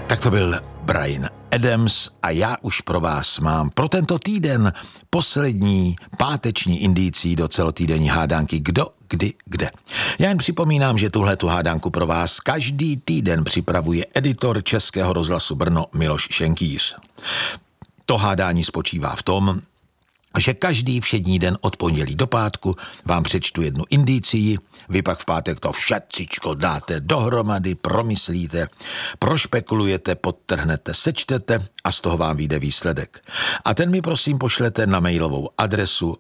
Tak to byl Bryan Adams a já už pro vás mám pro tento týden poslední páteční indicí do celotýdenní hádánky Kdo, kdy, kde. Já jen připomínám, že tuhletu hádánku pro vás každý týden připravuje editor Českého rozhlasu Brno Miloš Šenkýř. To hádání spočívá v tom, že každý všední den od pondělí do pátku vám přečtu jednu indicii, vy pak v pátek to všetcičko dáte dohromady, promyslíte, prošpekulujete, podtrhnete, sečtete a z toho vám vyjde výsledek. A ten mi prosím pošlete na mailovou adresu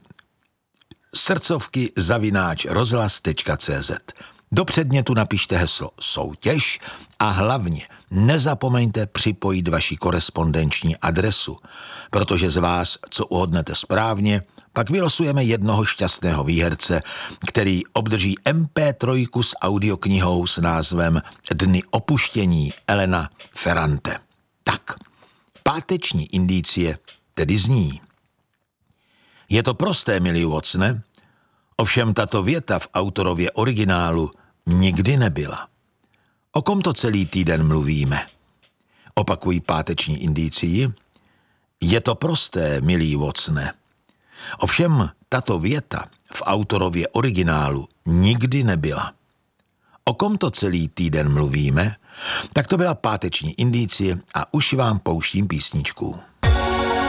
srdcovky@rozhlas.cz. Do předmětu napište heslo soutěž a hlavně nezapomeňte připojit vaši korespondenční adresu, protože z vás, co uhodnete správně, pak vylosujeme jednoho šťastného výherce, který obdrží MP3 s audioknihou s názvem Dny opuštění Elena Ferrante. Tak, páteční indicie tedy zní. Je to prosté, milý Watsone, ovšem tato věta v autorově originálu nikdy nebyla. O kom to celý týden mluvíme? Opakují páteční indicii. Je to prosté, milý Watsone. Ovšem tato věta v autorově originálu nikdy nebyla. O kom to celý týden mluvíme? Tak to byla páteční indicie a už vám pouštím písničku.